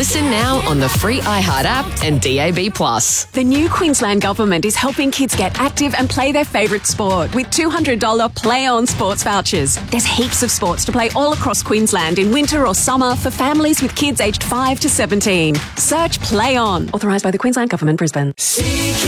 Listen now on the free iHeart app and DAB+. The new Queensland Government is helping kids get active and play their favourite sport with $200 Play On sports vouchers. There's heaps of sports to play all across Queensland in winter or summer for families with kids aged 5 to 17. Search Play On. Authorised by the Queensland Government, Brisbane.